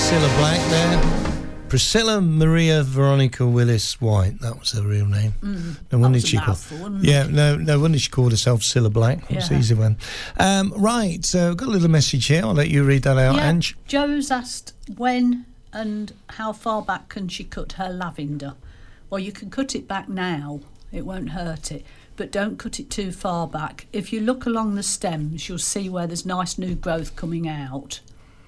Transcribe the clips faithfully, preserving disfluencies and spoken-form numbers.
Priscilla Black there. Priscilla Maria Veronica Willis White. That was her real name. Mm, no wonder she called. Yeah, no, no wonder she called herself Cilla Black. It's an easy one. Um, right, so I've got a little message here. I'll let you read that out, yeah, Ange. Joe's asked when and how far back can she cut her lavender? Well, you can cut it back now. It won't hurt it. But don't cut it too far back. If you look along the stems, you'll see where there's nice new growth coming out.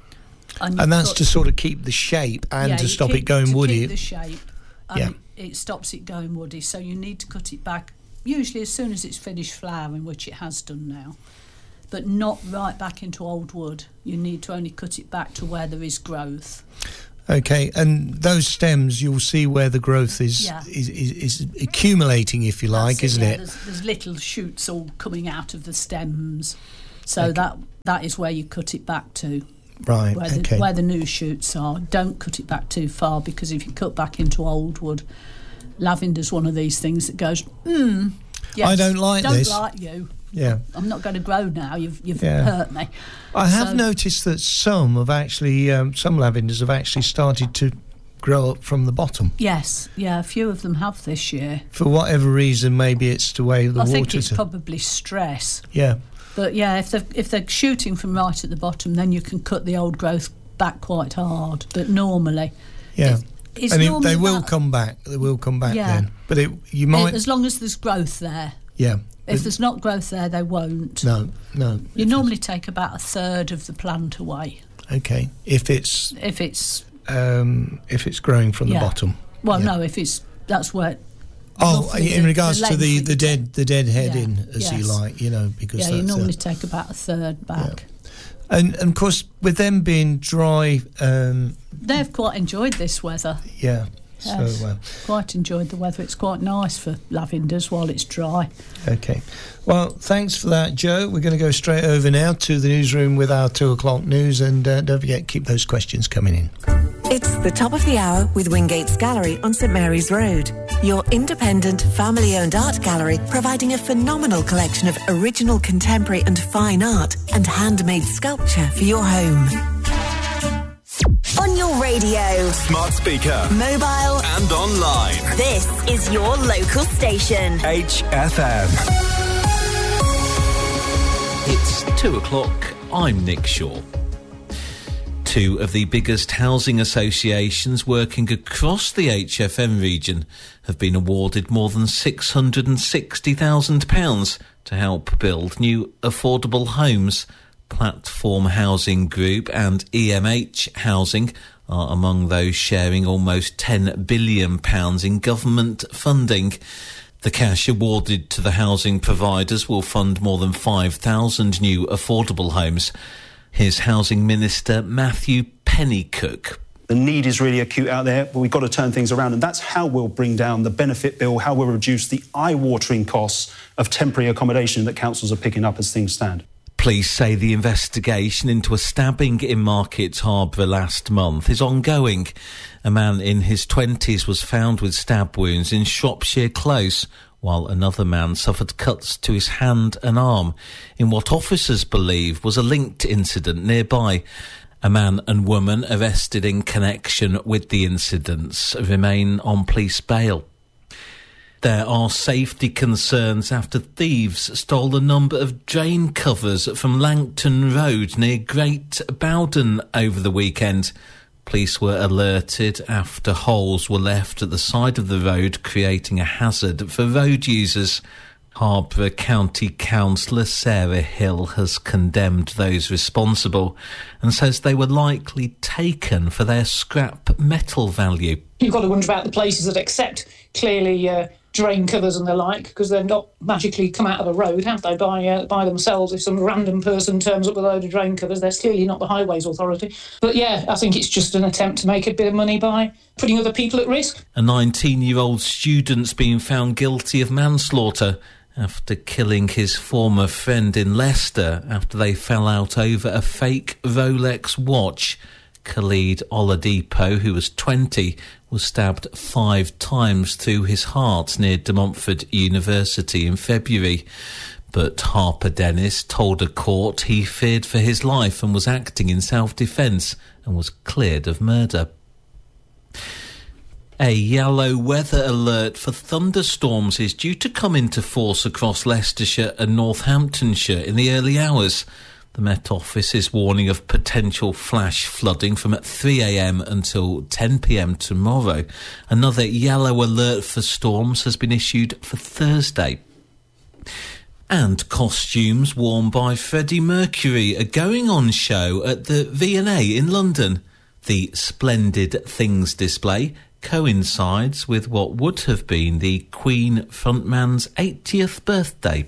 And, and that's cut, to sort of keep the shape and yeah, to stop keep, it going to woody. Keep the shape. And yeah. it stops it going woody. So you need to cut it back, usually as soon as it's finished flowering, which it has done now. But not right back into old wood. You need to only cut it back to where there is growth. Okay, and those stems, you'll see where the growth is yeah. is, is, is accumulating, if you like, That's isn't it? Yeah, it? There's, there's little shoots all coming out of the stems. So okay. that that is where you cut it back to. Right, where the, okay. Where the new shoots are. Don't cut it back too far, because if you cut back into old wood, lavender's one of these things that goes, hmm, yes, I don't like don't this. Don't like you. Yeah. I'm not going to grow now. You've you've yeah. hurt me. I have so, noticed that some have actually, um, some lavenders have actually started to grow up from the bottom. Yes, yeah, a few of them have this year. For whatever reason, maybe it's the way the I water... I think it's to... probably stress. Yeah. But yeah, if they're, if they're shooting from right at the bottom, then you can cut the old growth back quite hard. But normally... Yeah. It's, it's and normally it, they will about, come back. They will come back yeah. then. But it, you might... It, as long as there's growth there. Yeah. If there's not growth there, they won't. No, no. You normally take about a third of the plant away. Okay. If it's... If it's... Um, if it's growing from yeah. the bottom. Well, yeah. no, if it's... That's where... Oh, in the, regards the to the, the dead the dead head yeah. in, as yes. you like, you know, because yeah, that's... you normally uh, take about a third back. Yeah. And, and, of course, with them being dry... Um, They've quite enjoyed this weather. Yeah. Yes, so, uh, quite enjoyed the weather. It's quite nice for lavenders while it's dry. Okay. Well, thanks for that, Joe. We're going to go straight over now to the newsroom with our two o'clock news, and uh, don't forget, keep those questions coming in. It's the top of the hour with Wingate's Gallery on St Mary's Road. Your independent, family-owned art gallery, providing a phenomenal collection of original, contemporary and fine art and handmade sculpture for your home. On your radio, smart speaker, mobile and online. This is your local station. H F M. It's two o'clock. I'm Nick Shaw. Two of the biggest housing associations working across the H F M region have been awarded more than six hundred sixty thousand pounds to help build new affordable homes. Platform Housing Group and E M H Housing are among those sharing almost ten billion pounds in government funding. The cash awarded to the housing providers will fund more than five thousand new affordable homes. Here's Housing Minister Matthew Pennycook. The need is really acute out there, but we've got to turn things around, and that's how we'll bring down the benefit bill, how we'll reduce the eye-watering costs of temporary accommodation that councils are picking up as things stand. Police say the investigation into a stabbing in Market Harbour last month is ongoing. A man in his twenties was found with stab wounds in Shropshire Close, while another man suffered cuts to his hand and arm in what officers believe was a linked incident nearby. A man and woman arrested in connection with the incidents remain on police bail. There are safety concerns after thieves stole a number of drain covers from Langton Road near Great Bowden over the weekend. Police were alerted after holes were left at the side of the road, creating a hazard for road users. Harborough County Councillor Sarah Hill has condemned those responsible and says they were likely taken for their scrap metal value. You've got to wonder about the places that accept clearly uh, drain covers and the like, because they're not magically come out of a road, have they, by uh, by themselves. If some random person turns up with a load of drain covers, they're clearly not the Highways Authority. But yeah, I think it's just an attempt to make a bit of money by putting other people at risk. A nineteen-year-old student's been found guilty of manslaughter after killing his former friend in Leicester after they fell out over a fake Rolex watch. Khalid Oladipo, who was twenty, was stabbed five times through his heart near De Montfort University in February. But Harper Dennis told a court he feared for his life and was acting in self-defence and was cleared of murder. A yellow weather alert for thunderstorms is due to come into force across Leicestershire and Northamptonshire in the early hours. The Met Office is warning of potential flash flooding from at three a m until ten p m tomorrow. Another yellow alert for storms has been issued for Thursday. And costumes worn by Freddie Mercury are going on show at the V and A in London. The Splendid Things display coincides with what would have been the Queen frontman's eightieth birthday.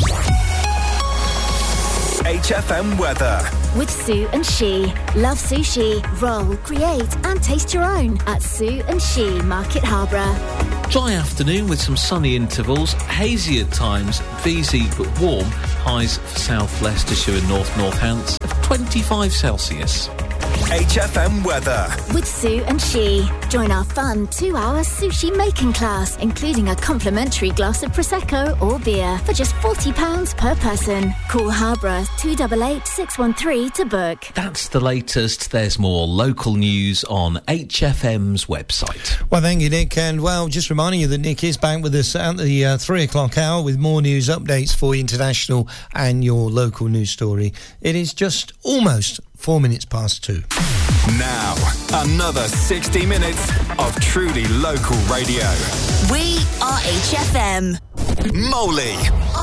H F M weather. With Sue and She. Love sushi, roll, create and taste your own at Sue and She, Market Harborough. Dry afternoon with some sunny intervals, hazy at times, breezy but warm. Highs for South Leicestershire and North Northants of twenty-five Celsius. H F M weather. With Sue and She. Join our fun two-hour sushi making class, including a complimentary glass of Prosecco or beer for just forty pounds per person. Call Harborough two eight eight, six one three to book. That's the latest. There's more local news on H F M's website. Well, thank you, Nick. And, well, just reminding you that Nick is back with us at the uh, three o'clock hour with more news updates for international and your local news story. It is just almost four minutes past two. Now, another sixty minutes of truly local radio. We are H F M. Moley